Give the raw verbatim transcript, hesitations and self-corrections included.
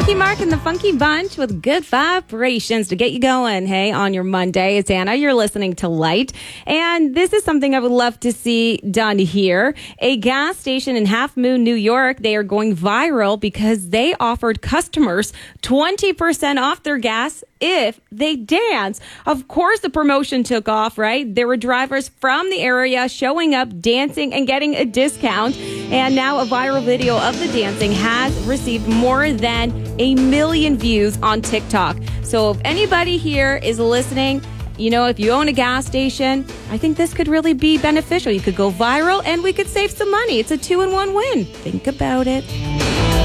Marky Mark and the Funky Bunch with good vibrations to get you going. Hey, on your Monday, it's Anna. You're listening to Light. And this is something I would love to see done here. A gas station in Half Moon, New York, they are going viral because they offered customers twenty percent off their gas if they dance. Of course, the promotion took off, right? There were drivers from the area showing up, dancing, and getting a discount. And now a viral video of the dancing has received more than a million views on TikTok. So if anybody here is listening, you know, if you own a gas station, I think this could really be beneficial. You could go viral and we could save some money. It's a two-in-one win. Think about it.